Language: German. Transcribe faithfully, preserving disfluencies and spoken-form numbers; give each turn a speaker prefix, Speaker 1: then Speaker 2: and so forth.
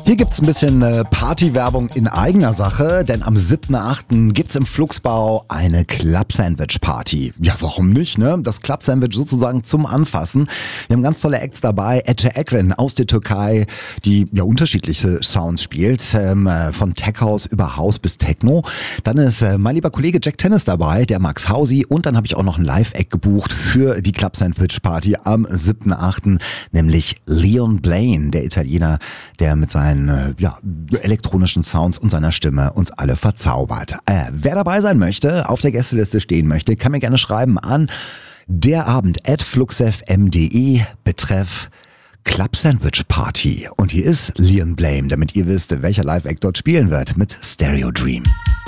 Speaker 1: Hier gibt's ein bisschen äh, Partywerbung in eigener Sache, denn am siebten achten gibt's im Flugsbau eine Club-Sandwich-Party. Ja, warum nicht, ne? Das Club-Sandwich sozusagen zum Anfassen. Wir haben ganz tolle Acts dabei. Ece Ekren aus der Türkei, die ja unterschiedliche Sounds spielt, ähm, von Tech House über House bis Techno. Dann ist äh, mein lieber Kollege Jack Tennis dabei, der Max Hausi. Und dann habe ich auch noch ein Live-Act gebucht für die Club-Sandwich-Party am siebten achten, nämlich Leon Blaine, der Italiener, der mit seinen ja, elektronischen Sounds und seiner Stimme uns alle verzaubert. Äh, wer dabei sein möchte, auf der Gästeliste stehen möchte, kann mir gerne schreiben an derabend at fluxfm punkt de betreff Club Sandwich Party. Und hier ist Leon Blaine, damit ihr wisst, welcher Live-Act dort spielen wird mit Stereo Dream.